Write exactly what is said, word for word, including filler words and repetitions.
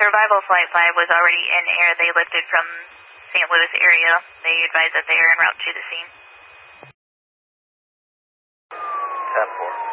Survival Flight five was already in air. They lifted from Saint Louis area. They advised that they are en route to the scene. ten four.